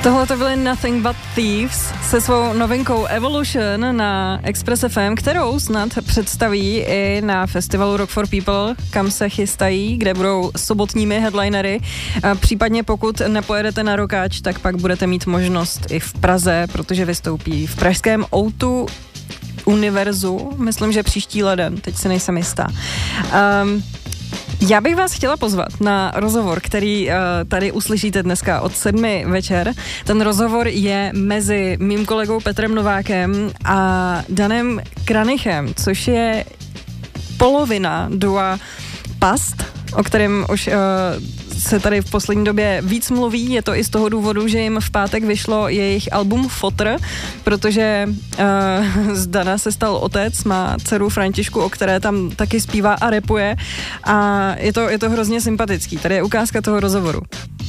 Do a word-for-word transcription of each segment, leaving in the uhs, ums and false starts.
Tohle to byly Nothing But Thieves se svou novinkou Evolution na Express F M, kterou snad představí i na festivalu Rock for People, kam se chystají, kde budou sobotními headlinery. A případně pokud nepojedete na Rockáč, tak pak budete mít možnost i v Praze, protože vystoupí v pražském O dva Univerzu, myslím, že příští leden, teď si nejsem jistá. Um, Já bych vás chtěla pozvat na rozhovor, který uh, tady uslyšíte dneska od sedmi večer. Ten rozhovor je mezi mým kolegou Petrem Novákem a Danem Kranichem, což je polovina dua Past, o kterém už uh, se tady v poslední době víc mluví. Je to i z toho důvodu, že jim v pátek vyšlo jejich album Fotr, protože uh, z Dana se stal otec, má dceru Františku, o které tam taky zpívá a rapuje a je to, je to hrozně sympatický. Tady je ukázka toho rozhovoru.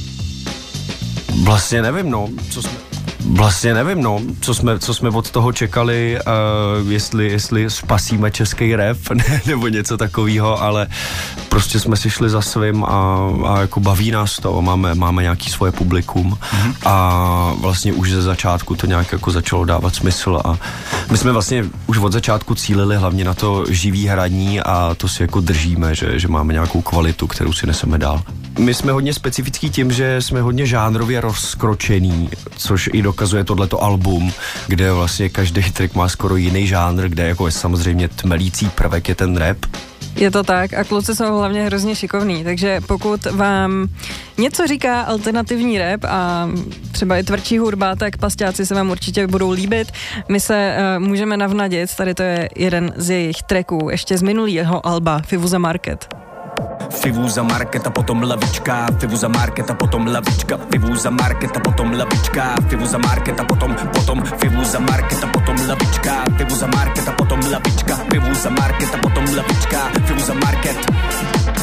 Vlastně nevím, no, co jsme... Vlastně nevím, no, co jsme, co jsme od toho čekali, uh, jestli, jestli spasíme český rap ne, nebo něco takového, ale prostě jsme si šli za svým a, a jako baví nás to, máme, máme nějaký svoje publikum mm-hmm. a vlastně už ze začátku to nějak jako začalo dávat smysl a my jsme vlastně už od začátku cílili hlavně na to živý hraní a to si jako držíme, že, že máme nějakou kvalitu, kterou si neseme dál. My jsme hodně specifický tím, že jsme hodně žánrově rozkročený, což i dokazuje tohleto album, kde vlastně každý track má skoro jiný žánr, kde jako je samozřejmě tmelící prvek je ten rap. Je to tak a kluci jsou hlavně hrozně šikovní, takže pokud vám něco říká alternativní rap a třeba i tvrdší hudba, tak Pasťáci se vám určitě budou líbit. My se uh, můžeme navnadit, tady to je jeden z jejich tracků, ještě z minulého alba Fivuza Market. Fivuza Market a potom lavička, Fivuza Market a potom lavička, Fivuza Market a potom lavička, Fivuza Market a potom, potom Fivuza Market a potom lavička, Fivuza Market a potom lavička, Fivuza Market a potom lavička, Fivuza Market.